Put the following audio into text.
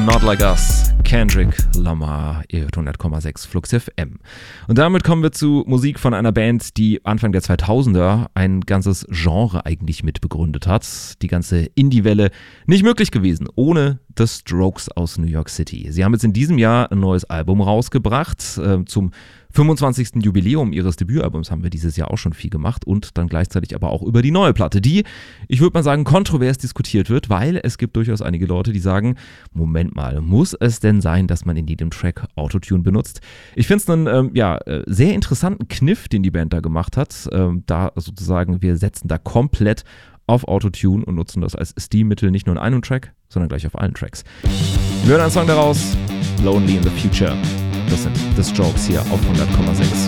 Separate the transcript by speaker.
Speaker 1: Not Like Us, Kendrick Lamar, ihr hört 100,6 Flux FM. Und damit kommen wir zu Musik von einer Band, die Anfang der 2000er ein ganzes Genre eigentlich mitbegründet hat. Die ganze Indie-Welle nicht möglich gewesen, ohne The Strokes aus New York City. Sie haben jetzt in diesem Jahr ein neues Album rausgebracht. Zum 25. Jubiläum ihres Debütalbums haben wir dieses Jahr auch schon viel gemacht und dann gleichzeitig aber auch über die neue Platte, die, ich würde mal sagen, kontrovers diskutiert wird, weil es gibt durchaus einige Leute, die sagen, Moment mal, muss es denn sein, dass man in jedem Track Autotune benutzt? Ich finde es einen sehr interessanten Kniff, den die Band da gemacht hat, da sozusagen wir setzen da komplett auf Autotune und nutzen das als Stilmittel nicht nur in einem Track, sondern gleich auf allen Tracks. Wir hören einen Song daraus, Lonely in the Future. Das sind The Strokes hier auf 100,6.